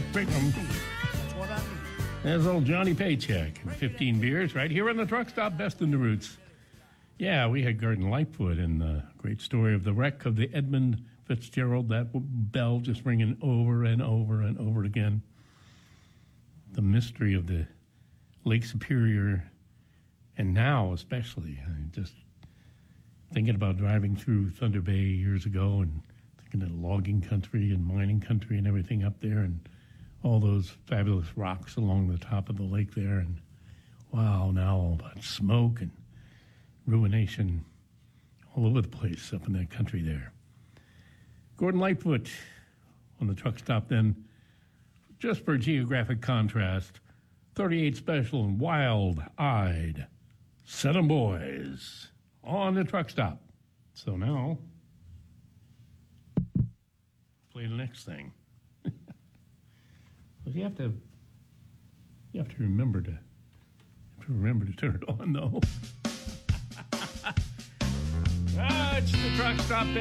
Bring 'em. That's what I need. There's old Johnny Paycheck and 15 beers right here on the truck stop, Best in the Roots. Yeah, we had Gordon Lightfoot and the great story of the wreck of the Edmund Fitzgerald, that bell just ringing over and over and over again. The mystery of the Lake Superior, and now especially, just thinking about driving through Thunder Bay years ago and thinking of logging country and mining country and everything up there and all those fabulous rocks along the top of the lake there. And wow, now all that smoke and ruination all over the place up in that country there. Gordon Lightfoot on the truck stop then, just for geographic contrast, 38 Special and Wild-Eyed Set 'em Boys on the truck stop. So now, play the next thing. But you have to remember to turn it on though. It's the truck stop.